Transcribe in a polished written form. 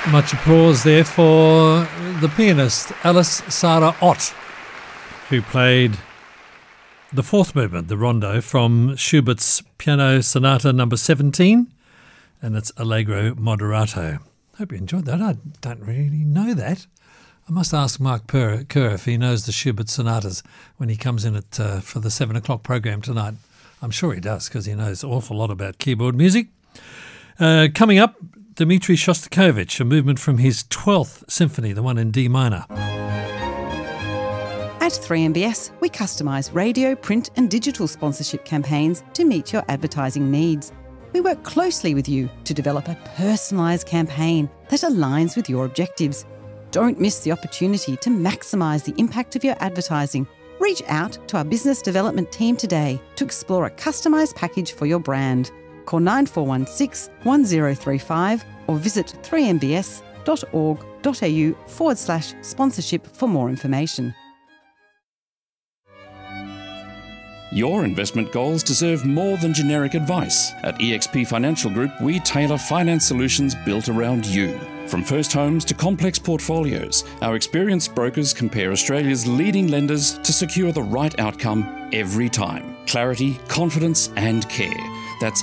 Much applause there for the pianist Alice Sarah Ott, who played the fourth movement, the rondo, from Schubert's Piano Sonata number 17, and it's Allegro Moderato. Hope you enjoyed that. I don't really know that. I must ask Mark Kerr if he knows the Schubert sonatas when he comes in for the 7 o'clock program tonight. I'm sure he does, because he knows an awful lot about keyboard music. Coming up, Dmitri Shostakovich, a movement from his 12th symphony, the one in D minor. At 3MBS, we customise radio, print and digital sponsorship campaigns to meet your advertising needs. We work closely with you to develop a personalised campaign that aligns with your objectives. Don't miss the opportunity to maximise the impact of your advertising. Reach out to our business development team today to explore a customised package for your brand. Call 9416 1035 or visit 3mbs.org.au/sponsorship for more information. Your investment goals deserve more than generic advice. At eXp Financial Group, we tailor finance solutions built around you. From first homes to complex portfolios, our experienced brokers compare Australia's leading lenders to secure the right outcome every time. Clarity, confidence and care.